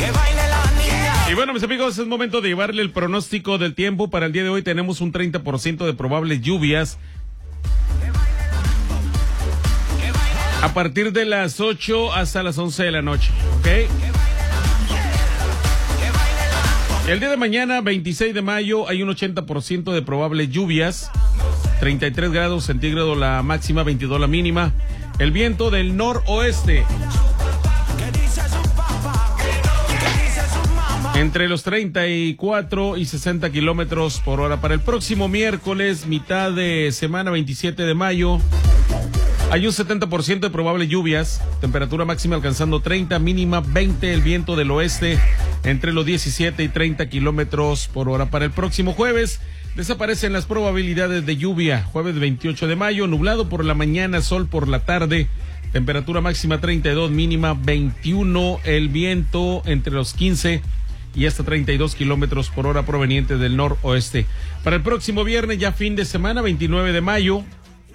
Y bueno, mis amigos, es momento de llevarle el pronóstico del tiempo. Para el día de hoy tenemos un 30% de probables lluvias a partir de las 8 hasta las 11 de la noche, ¿ok? El día de mañana, 26 de mayo, hay un 80% de probables lluvias, 33 grados centígrados la máxima, 22 la mínima. El viento del noroeste entre los 34 y 60 kilómetros por hora. Para el próximo miércoles, mitad de semana, 27 de mayo, hay un 70% de probables lluvias, temperatura máxima alcanzando 30, mínima 20, el viento del oeste entre los 17 y 30 kilómetros por hora. Para el próximo jueves, desaparecen las probabilidades de lluvia. Jueves 28 de mayo, nublado por la mañana, sol por la tarde, temperatura máxima 32, mínima 21, el viento entre los 15 y hasta 32 kilómetros por hora proveniente del noroeste. Para el próximo viernes, ya fin de semana, 29 de mayo,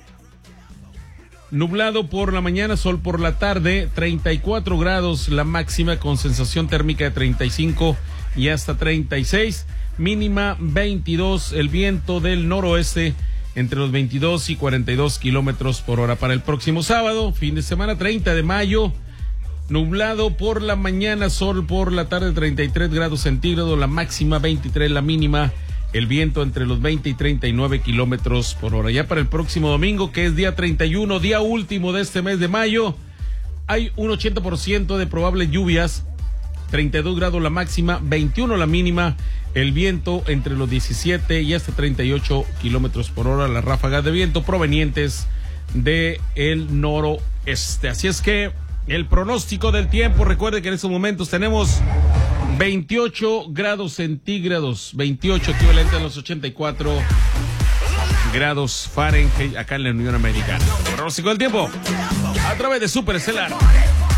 nublado por la mañana, sol por la tarde, 34 grados la máxima con sensación térmica de 35 y hasta 36, mínima 22, el viento del noroeste entre los 22 y 42 kilómetros por hora. Para el próximo sábado, fin de semana, 30 de mayo, nublado por la mañana, sol por la tarde, 33 grados centígrados, la máxima 23, la mínima, el viento entre los 20 y 39 kilómetros por hora. Ya para el próximo domingo, que es día 31, día último de este mes de mayo, hay un 80% de probables lluvias, 32 grados la máxima, 21 la mínima, el viento entre los 17 y hasta 38 kilómetros por hora, las ráfagas de viento provenientes de el noroeste. Así es que el pronóstico del tiempo, recuerde que en estos momentos tenemos 28 grados centígrados, 28 equivalente a los 84 grados Fahrenheit acá en la Unión Americana. Pronóstico del tiempo a través de Super Estelar.